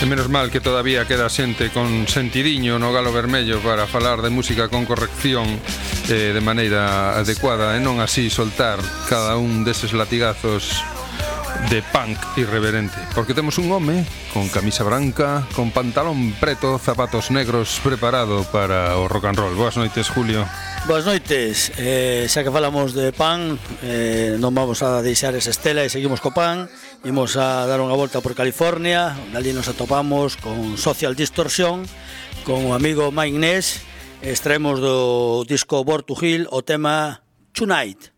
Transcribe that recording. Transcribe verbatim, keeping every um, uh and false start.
E menos mal que todavía queda xente con sentidiño no Galo Vermello para falar de música con corrección eh, de maneira adecuada e non así soltar cada un deses latigazos de punk irreverente. Porque temos un home con camisa branca, con pantalón preto, zapatos negros, preparado para o rock and roll. Boas noites, Julio. Boas noites, eh, xa que falamos de pan, eh, non vamos a deixar esa estela e seguimos co pan. Imos a dar unha volta por California, ali nos atopamos con Social Distortion, con o amigo Mike Ness. Extraemos do disco Born to Heal o tema Tonight.